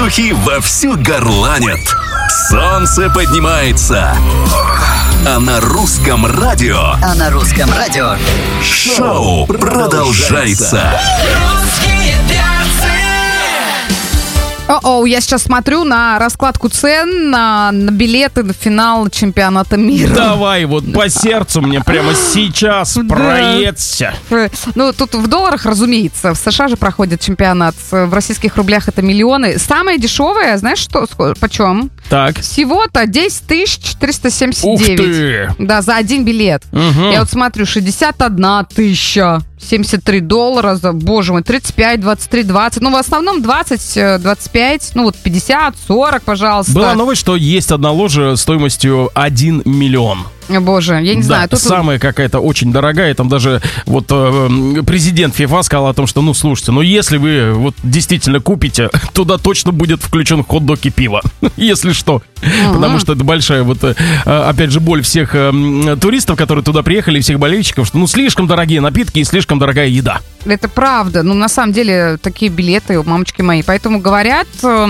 Петухи вовсю горланят. Солнце поднимается. А на русском радио шоу продолжается. Я сейчас смотрю на раскладку цен на билеты на финал чемпионата мира. Давай, вот по сердцу мне прямо сейчас проедься. Ну, тут в долларах, разумеется. В США же проходит чемпионат. В российских рублях это миллионы. Самое дешевое, знаешь, что почем? Так. Всего-то 10 479. Ух ты! Да, за один билет. Я вот смотрю, 61 тысяча. $73 боже мой, 35, 23, 20. Ну, в основном 20, 25, ну, вот 50, 40, пожалуйста. Была новость, что есть одна ложа стоимостью 1 миллион. Боже, я не знаю. Тут самая какая-то очень дорогая. Там даже вот президент ФИФА сказал о том, что, ну, слушайте, ну, если вы вот действительно купите, туда точно будет включен хот-дог и пиво. Если что. Потому что это большая вот, опять же, боль всех туристов, которые туда приехали, всех болельщиков, что, ну, слишком дорогие напитки и слишком дорогая еда. Это правда. Ну, на самом деле, такие билеты у мамочки моей. Поэтому говорят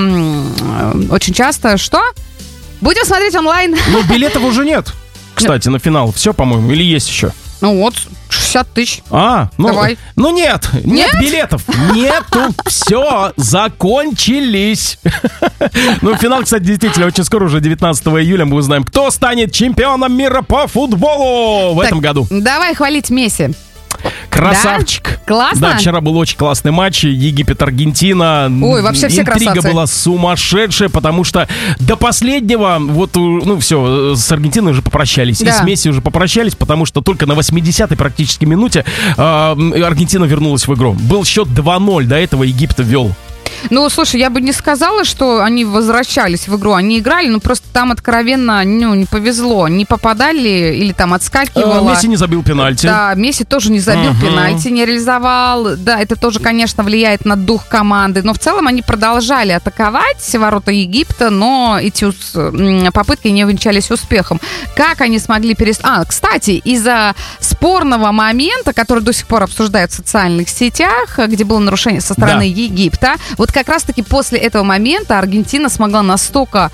очень часто, что? Будем смотреть онлайн. Ну, билетов уже нет. Кстати, на финал все, по-моему, или есть еще? Ну вот, 60 тысяч. Давай. Ну нет билетов. Нету, все, закончились. Ну, финал, кстати, действительно очень скоро, уже 19 июля мы узнаем, кто станет чемпионом мира по футболу в этом году. Давай хвалить Месси. Красавчик. Да? Классно? Да, вчера был очень классный матч. Египет-Аргентина. Ой, вообще все красавцы. Интрига была сумасшедшая, потому что до последнего, вот, ну все, с Аргентиной уже попрощались. Да. И с Месси уже попрощались, потому что только на 80-й практически минуте Аргентина вернулась в игру. Был счет 2-0, до этого Египет вел. Ну, слушай, я бы не сказала, что они возвращались в игру. Они играли, но просто там откровенно, не повезло. Не попадали или там отскакивало. Месси не забил пенальти. Да, Месси тоже не забил пенальти, не реализовал. Да, это тоже, конечно, влияет на дух команды. Но в целом они продолжали атаковать ворота Египта, но эти попытки не увенчались успехом. Как они смогли кстати, из-за спорного момента, который до сих пор обсуждают в социальных сетях, где было нарушение со стороны Египта, вот как раз-таки после этого момента Аргентина смогла настолько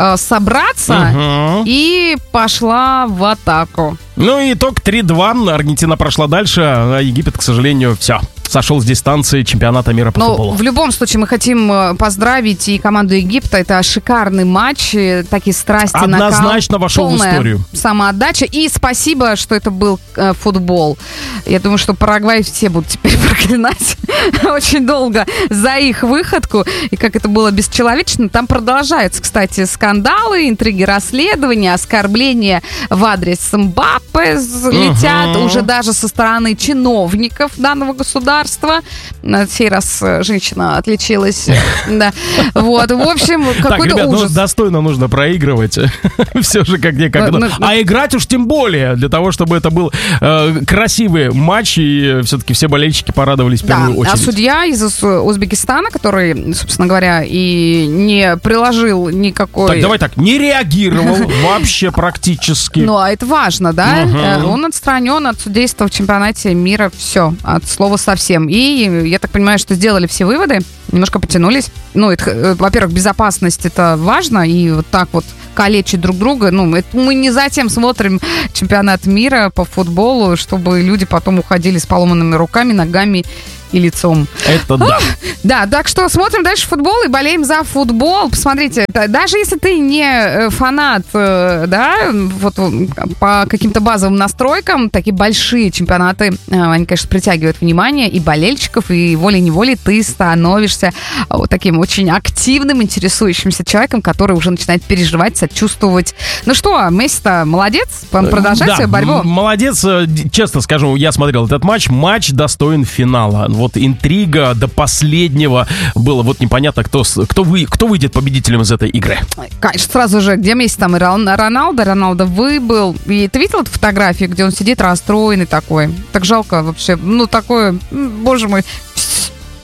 собраться и пошла в атаку. Ну и итог 3-2. Аргентина прошла дальше, а Египет, к сожалению, все. Сошел с дистанции чемпионата мира по футболу. В любом случае мы хотим поздравить и команду Египта. Это шикарный матч, такие страсти, однозначно вошел в историю. Самоотдача. И спасибо, что это был футбол. Я думаю, что Парагвай все будут теперь проклинать очень долго за их выходку. И как это было бесчеловечно. Там продолжаются, кстати, скандалы, интриги, расследования, оскорбления в адрес Мбаппе летят уже даже со стороны чиновников данного государства. На сей раз женщина отличилась. Да. Вот, в общем, какой-то так, ребят, ужас. Ну, достойно нужно проигрывать. Все же как где-как. А играть уж тем более, для того, чтобы это был красивый матч, и все-таки все болельщики порадовались в первую очередь. А судья из Узбекистана, который, собственно говоря, и не приложил никакой... Так, давай так, не реагировал вообще практически. Ну, а это важно, да? Он отстранен от судейства в чемпионате мира, все, от слова совсем. И я так понимаю, что сделали все выводы, немножко потянулись. Ну, это, во-первых, безопасность — это важно, и вот так вот калечить друг друга. Ну, мы не затем смотрим чемпионат мира по футболу, чтобы люди потом уходили с поломанными руками, ногами и лицом. Это да. Да, так что смотрим дальше футбол и болеем за футбол. Посмотрите, даже если ты не фанат, да, вот по каким-то базовым настройкам, такие большие чемпионаты, они, конечно, притягивают внимание и болельщиков, и волей-неволей ты становишься вот таким очень активным, интересующимся человеком, который уже начинает переживать, сочувствовать. Ну что, Месси-то молодец, он продолжает свою борьбу. Молодец, честно скажу, я смотрел этот матч, матч достоин финала. Вот интрига до последнего было. Вот непонятно, кто выйдет победителем из этой игры. Конечно, сразу же, где Месси, там и Роналдо выбыл. И ты видел эту фотографию, где он сидит расстроенный такой? Так жалко вообще. Ну, такое, боже мой,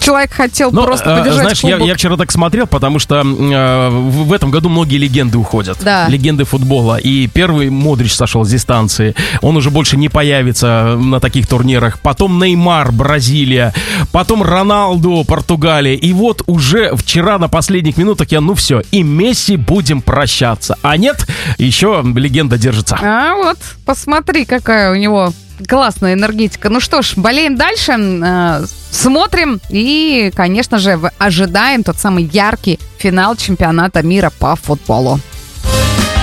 человек хотел просто поддержать знаешь, я вчера так смотрел, потому что в этом году многие легенды уходят. Да. Легенды футбола. И первый Модрич сошел с дистанции. Он уже больше не появится на таких турнирах. Потом Неймар, Бразилия. Потом Роналду, Португалия. И вот уже вчера на последних минутах все. И Месси будем прощаться. А нет, еще легенда держится. А вот, посмотри, какая у него классная энергетика. Ну что ж, болеем дальше, смотрим и, конечно же, ожидаем тот самый яркий финал чемпионата мира по футболу.